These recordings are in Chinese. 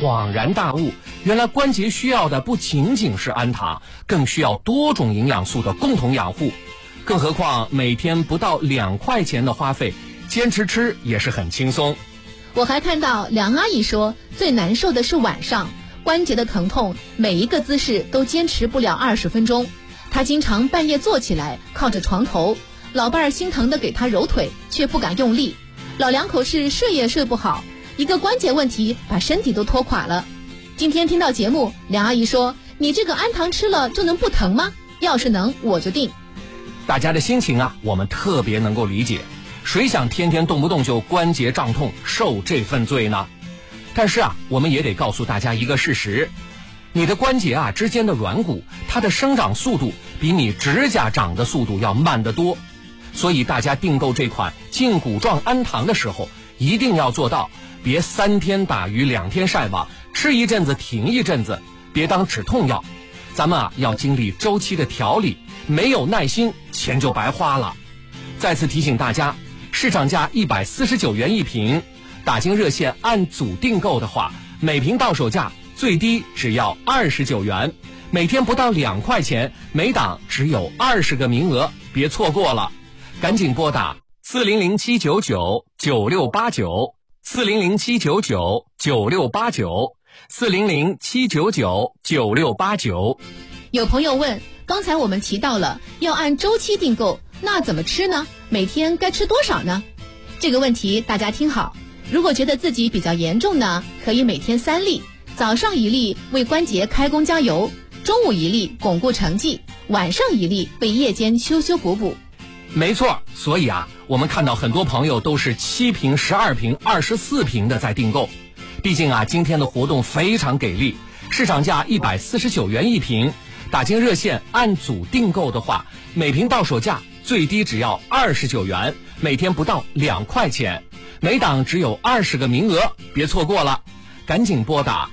恍然大悟，原来关节需要的不仅仅是氨糖，更需要多种营养素的共同养护。更何况每天不到2块钱的花费，坚持吃也是很轻松。 我还看到梁阿姨说，最难受的是晚上，关节的疼痛，每一个姿势都坚持不了20分钟。她经常半夜坐起来，靠着床头，老伴儿心疼地给她揉腿，却不敢用力。老两口是睡也睡不好，一个关节问题把身体都拖垮了。今天听到节目，梁阿姨说，你这个氨糖吃了就能不疼吗？要是能，我就定。 大家的心情啊，我们特别能够理解。谁想天天动不动就关节胀痛，受这份罪呢？但是啊，我们也得告诉大家一个事实，你的关节啊之间的软骨，它的生长速度比你指甲长的速度要慢得多。所以大家订购这款胫骨状氨糖的时候，一定要做到，别3天打鱼2天晒网，吃一阵子停一阵子，别当止痛药。咱们啊要经历周期的调理，没有耐心，钱就白花了。再次提醒大家，市场价149元一瓶，打进热线按组订购的话，每瓶到手价最低只要29元，每天不到2块钱，每档只有20个名额，别错过了。赶紧拨打400-799-9689，400-799-9689，400-799-9689。 有朋友问，刚才我们提到了要按周期订购，那怎么吃呢？每天该吃多少呢？这个问题大家听好，如果觉得自己比较严重呢，可以每天3粒，早上1粒为关节开工加油，中午1粒巩固成绩，晚上1粒为夜间修修补补。 没错，所以啊，我们看到很多朋友都是7瓶、12瓶、24瓶的在订购。毕竟啊，今天的活动非常给力，市场价149元一瓶，打进热线按组订购的话，每瓶到手价最低只要29元，每天不到2块钱，每档只有20个名额，别错过了。赶紧拨打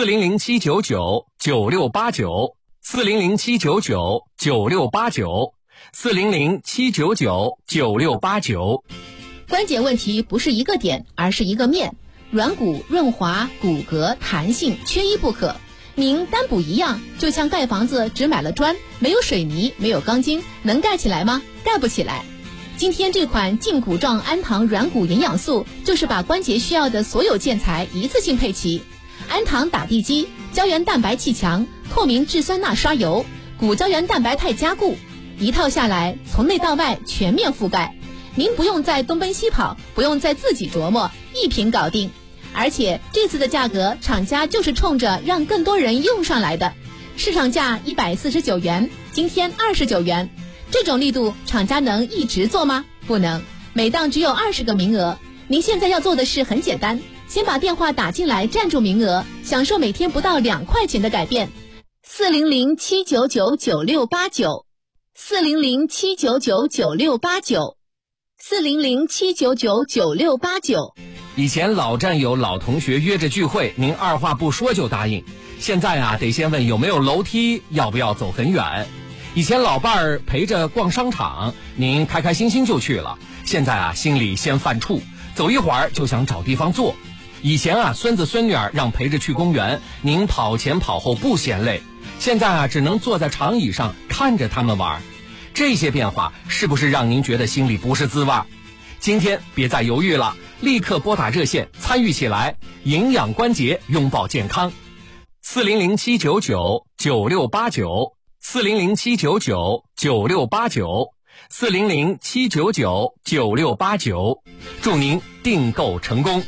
400-799-9689，400-799-9689，400-799-9689。 关节问题不是一个点，而是一个面，软骨、润滑、骨骼、弹性缺一不可。您单补一样，就像盖房子只买了砖，没有水泥，没有钢筋，能盖起来吗？盖不起来。今天这款胫骨状氨糖软骨营养素，就是把关节需要的所有建材一次性配齐。氨糖打地基，胶原蛋白气强，透明质酸钠刷油，骨胶原蛋白肽加固，一套下来从内到外全面覆盖。您不用再东奔西跑，不用再自己琢磨，一瓶搞定。而且这次的价格，厂家就是冲着让更多人用上来的。市场价149元，今天29元，这种力度，厂家能一直做吗？不能，每档只有20个名额。您现在要做的事很简单，先把电话打进来占住名额，享受每天不到2块钱的改变。400-799-9689，400-799-9689，400-799-9689。 以前老战友、老同学约着聚会，您二话不说就答应。现在啊，得先问有没有楼梯，要不要走很远。以前老伴儿陪着逛商场，您开开心心就去了。现在啊，心里先犯怵，走一会儿就想找地方坐。以前啊，孙子孙女儿让陪着去公园，您跑前跑后不嫌累。现在啊，只能坐在长椅上看着他们玩。这些变化是不是让您觉得心里不是滋味？今天别再犹豫了，立刻拨打热线参与起来，营养关节，拥抱健康。400-799-9689，400-799-9689，400-799-9689，祝您订购成功。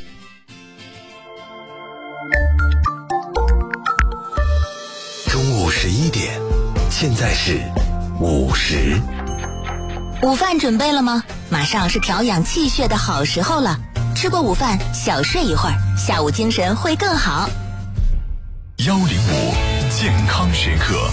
中午11点，现在是50。 午饭准备了吗？马上是调养气血的好时候了。吃过午饭，小睡一会儿，下午精神会更好。 105健康时刻，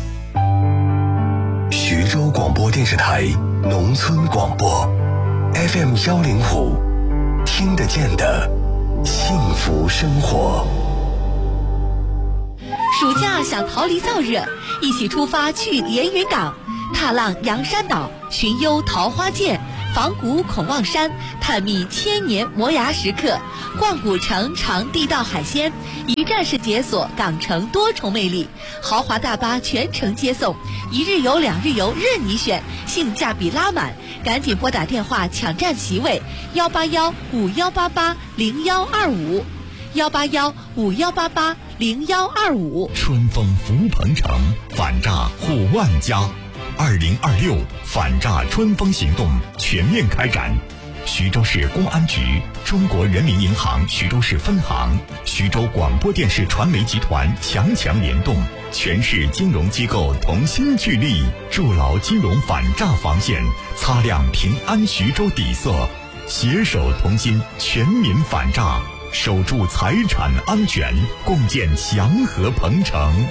徐州广播电视台农村广播 FM 105，听得见的幸福生活。 暑假想逃离燥热，一起出发去连云港，踏浪洋山岛，寻幽桃花涧， 仿古孔望山，探秘千年磨牙时刻，逛古城尝地道海鲜，一站式解锁港城多重魅力，豪华大巴全程接送，1日游2日游任你选，性价比拉满，赶紧拨打电话抢占席位，18151880125，18151880125。 春风福鹏城，反诈护万家。2026反诈春风行动全面开展，徐州市公安局、中国人民银行徐州市分行、徐州广播电视传媒集团强联动，全市金融机构同心聚力，筑牢金融反诈防线，擦亮平安徐州底色，携手同心，全民反诈，守住财产安全，共建祥和鹏城。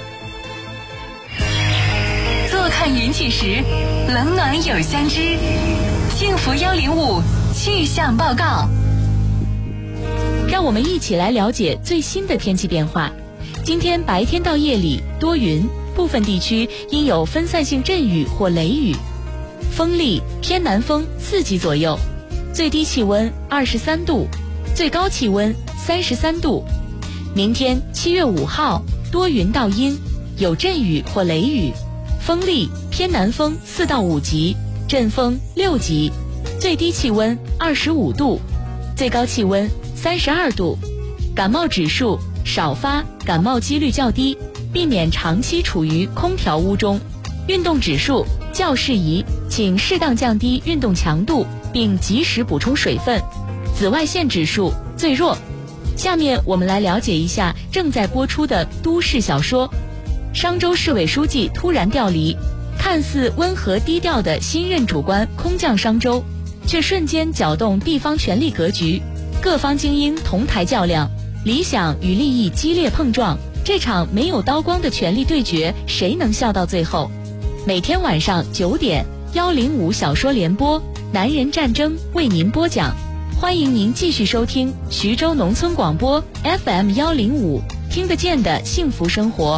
坐看云起时，冷暖有相知。幸福105气象报告， 让我们一起来了解最新的天气变化。今天白天到夜里多云，部分地区应有分散性阵雨或雷雨，风力偏南风4级左右，最低气温23度，最高气温33度。明天7月5号多云到阴，有阵雨或雷雨，风力偏南风4到5级，阵风6级，最低气温25度，最高气温32度。感冒指数少发，感冒几率较低，避免长期处于空调屋中。运动指数较适宜，请适当降低运动强度，并及时补充水分。紫外线指数最弱。下面我们来了解一下正在播出的都市小说。商州市委书记突然调离，看似温和低调的新任主官空降商州，却瞬间搅动地方权力格局，各方精英同台较量，理想与利益激烈碰撞，这场没有刀光的权力对决，谁能笑到最后？每天晚上9点，105小说联播，男人战争为您播讲。欢迎您继续收听徐州农村广播 FM 105，听得见的幸福生活。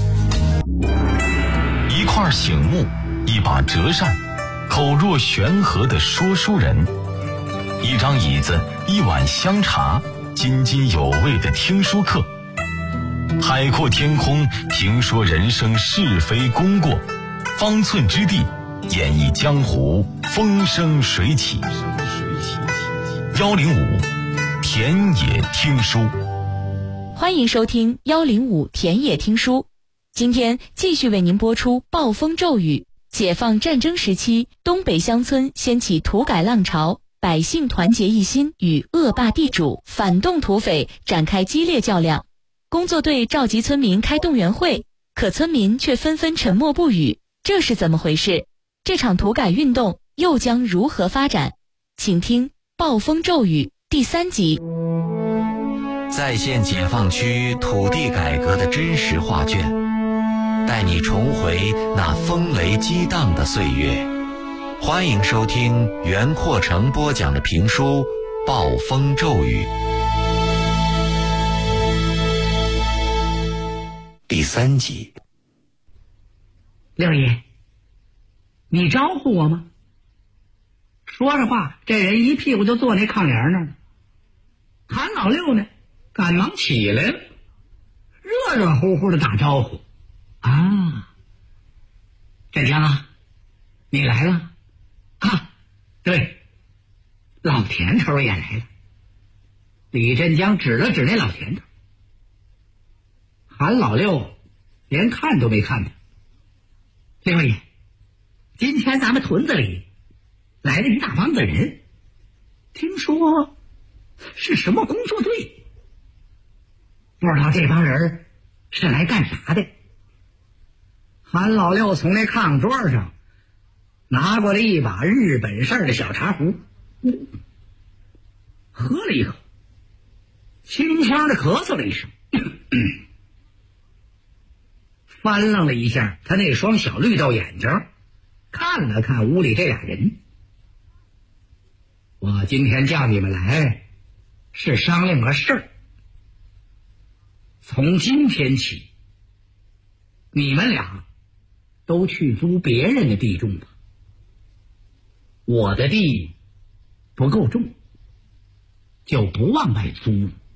一块醒目，一把折扇，口若悬河的说书人，一张椅子，一碗香茶，津津有味的听书课。海阔天空，评说人生是非功过，方寸之地，演绎江湖风生水起。105田野听书， 欢迎收听105田野听书。今天继续为您播出暴风骤雨。解放战争时期，东北乡村掀起土改浪潮，百姓团结一心，与恶霸地主、反动土匪展开激烈较量。工作队召集村民开动员会，可村民却纷纷沉默不语，这是怎么回事？这场土改运动又将如何发展？请听暴风骤雨第3集。 再现解放区土地改革的真实画卷，带你重回那风雷激荡的岁月。欢迎收听袁阔成播讲的评书《暴风骤雨》第3集。 六爷，你招呼我吗？说着话，这人一屁股就坐那炕帘那儿了。韩老六呢，赶忙起来了，热热乎乎的打招呼：“啊，振江啊，你来了啊？对，老田头也来了。”李振江指了指那老田头。韩老六连看都没看他。六爷，今天咱们屯子里来了一大帮子人，听说是什么工作队，不知道这帮人是来干啥的。韩老六从那炕桌上拿过来一把日本式的小茶壶，喝了一口，轻轻的咳嗽了一声，翻愣了一下他那双小绿豆眼睛，看了看屋里这俩人。我今天叫你们来是商量个事儿。从今天起，你们俩都去租别人的地种吧。我的地不够重，就不往外租。